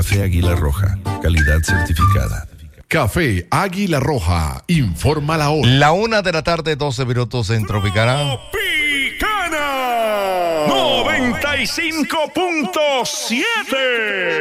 Café Águila Roja, calidad certificada. Café Águila Roja, informa la hora. La 1:12 p.m. en Tropicana. Tropicana 95.7.